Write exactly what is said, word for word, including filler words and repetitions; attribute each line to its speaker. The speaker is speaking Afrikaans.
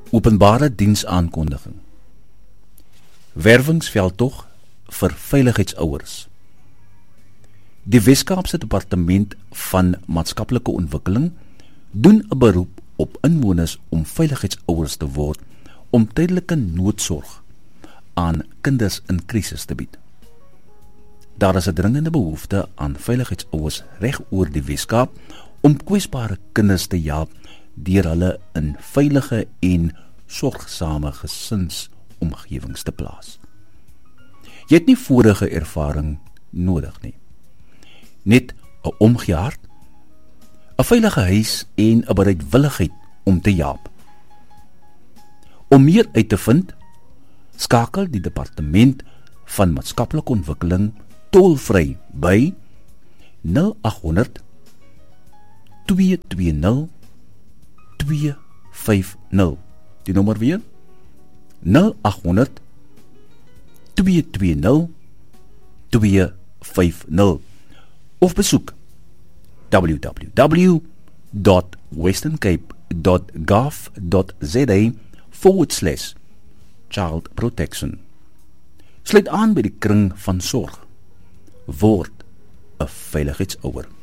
Speaker 1: Openbare diensaankondiging. Werwingsveldtog vir veiligheidsouers. Die Wes-Kaapse Departement van Maatskaplike Ontwikkeling doen 'n beroep op inwoners om veiligheidsouers te word om tydelike noodsorg aan kinders in krisis te bied. Daar is 'n dringende behoefte aan veiligheidsouers reg oor die Wes-Kaap om kwesbare kinders te help deur hulle in veilige en sorgsame gesinsomgewings te plaas. Jy het nie vorige ervaring nodig nie. Net 'n omgee hart, 'n veilige huis en 'n bereidwilligheid om te help. Om meer uit te vind, skakel die Departement van Maatskaplike Ontwikkeling tolvry by nul agt honderd, twee twee nul, twee vyf nul. Die nommer weer nul agt honderd, twee twee nul, twee vyf nul of besoek w w w dot western cape dot gov dot za forward slash child protection. Sluit aan by die kring van sorg. Word 'n veiligheidsouer.